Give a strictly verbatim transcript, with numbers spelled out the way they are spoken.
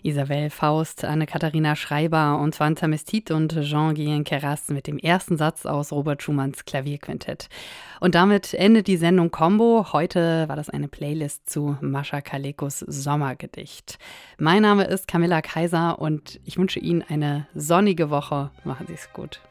Isabel Faust, Anne-Katharina Schreiber, Antoine Tamestit und Jean-Guyen Queyras mit dem ersten Satz aus Robert Schumanns Klavierquintett. Und damit endet die Sendung Combo. Heute war das eine Playlist zu Mascha Kalekos Sommergedicht. Mein Name ist Camilla Kaiser und ich wünsche Ihnen eine sonnige Woche. Machen Sie es gut.